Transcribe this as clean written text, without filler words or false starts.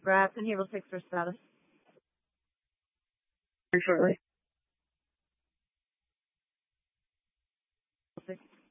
Grass and Hero 6 for status. Very shortly. 6.